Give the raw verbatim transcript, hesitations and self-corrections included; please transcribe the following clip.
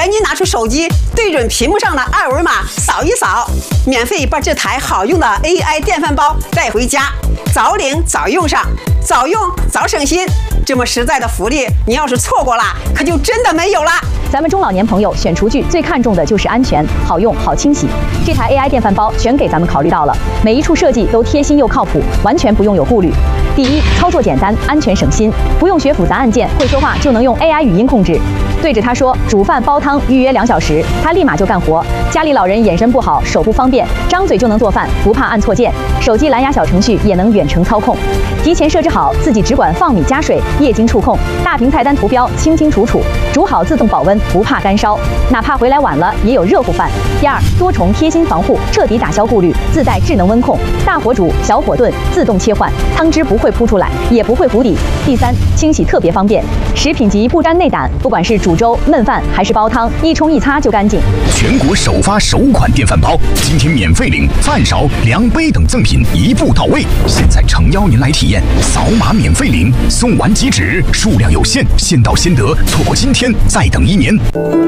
赶紧拿出手机，对准屏幕上的二维码扫一扫，免费把这台好用的 A I 电饭煲带回家，早领早用上，早用早省心。这么实在的福利，你要是错过了，可就真的没有了。 咱们中老年朋友选厨具最看重的就是安全、好用、好清洗。这台 A I 电饭煲全给咱们考虑到了，每一处设计都贴心又靠谱，完全不用有顾虑。第一，操作简单，安全省心，不用学复杂按键，会说话就能用 A I 语音控制。对着它说煮饭煲汤，预约两小时，它立马就干活。家里老人眼神不好，手不方便，张嘴就能做饭，不怕按错键。手机蓝牙小程序也能远程操控，提前设置好，自己只管放米加水，液晶触控，大屏菜单图标清清楚楚，煮好自动保温，不怕干烧，哪怕回来晚了也有热乎饭。第二，多重贴心防护，彻底打消顾虑，自带智能温控，大火煮、小火炖，自动切换，汤汁不会扑出来，也不会糊底。第三，清洗特别方便，食品级不沾内胆，不管是煮粥、焖饭还是煲汤，一冲一擦就干净。 全国首发首款电饭煲，今天免费领饭勺、量杯等赠品一步到位。现在诚邀您来体验，扫码免费领，送完即止，数量有限，先到先得，错过今天再等一年。